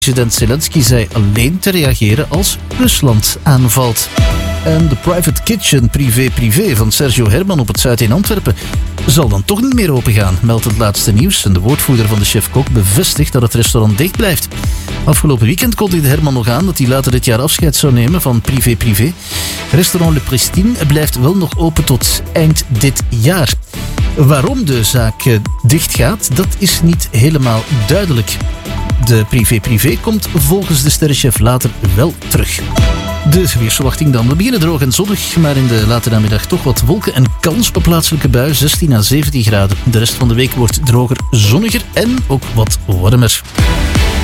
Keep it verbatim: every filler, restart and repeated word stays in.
President Zelensky zei alleen te reageren als Rusland aanvalt. En de private kitchen privé-privé van Sergio Herman op het Zuid in Antwerpen zal dan toch niet meer opengaan, meldt het laatste nieuws. En de woordvoerder van de chef-kok bevestigt dat het restaurant dicht blijft. Afgelopen weekend kondigde Herman nog aan dat hij later dit jaar afscheid zou nemen van privé-privé. Restaurant Le Pristine blijft wel nog open tot eind dit jaar. Waarom de zaak dicht gaat, dat is niet helemaal duidelijk. De privé-privé komt volgens de sterrenchef later wel terug. De weersverwachting dan. We beginnen droog en zonnig, maar in de late namiddag toch wat wolken en kans op een plaatselijke bui, zestien à zeventien graden. De rest van de week wordt droger, zonniger en ook wat warmer.